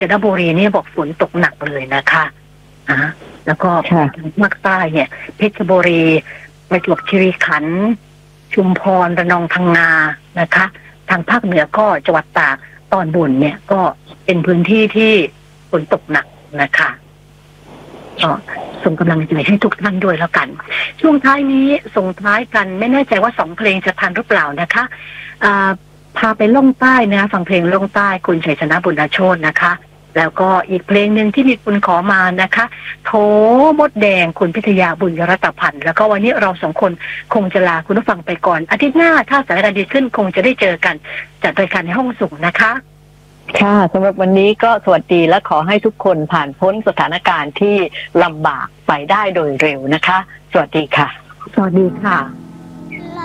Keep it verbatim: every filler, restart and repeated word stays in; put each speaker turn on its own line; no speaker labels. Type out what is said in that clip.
จันทบุรีเนี่ยบอกฝนตกหนักเลยนะคะอ่าแล้วก็ภาคใต้เนี่ยเพชรบุรีประจวบคีรีขันธ์ชุมพรระนองพังงานะคะ ทางภาคเหนือก็จังหวัดตากตอนบนเนี่ยก็เป็นพื้นที่ที่ฝนตกหนักนะคะก็ส่งกำลังใจให้ทุกท่านด้วยแล้วกันช่วงท้ายนี้ส่งท้ายกันไม่แน่ใจว่าสองเพลงจะทันหรือเปล่านะคะอ่าพาไปล่องใต้นะฟังเพลงล่องใต้คุณชัยชนะบุญโชตินะคะแล้วก็อีกเพลงหนึ่งที่มีคุณขอมานะคะโถมดแดงคุณพิทยาบุญยรัตพันธ์แล้วก็วันนี้เราสองคนคงจะลาคุณผู้ฟังไปก่อนอาทิตย์หน้าถ้าสถานการณ์ดีขึ้นคงจะได้เจอกันจัดรายการในห้องส่งนะคะ
ค่ะสำหรับวันนี้ก็สวัสดีและขอให้ทุกคนผ่านพ้นสถานการณ์ที่ลำบากไปได้โดยเร็วนะคะสวัสดีค่ะ
สวัสดีค่ะ